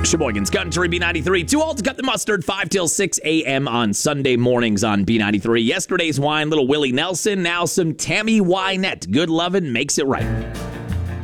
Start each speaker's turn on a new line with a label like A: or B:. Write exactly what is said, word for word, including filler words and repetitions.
A: Sheboygan's Country B ninety-three. Too old to cut the mustard. five till six a.m. on Sunday mornings on B ninety-three. Yesterday's wine, little Willie Nelson. Now some Tammy Wynette. Good lovin' makes it right.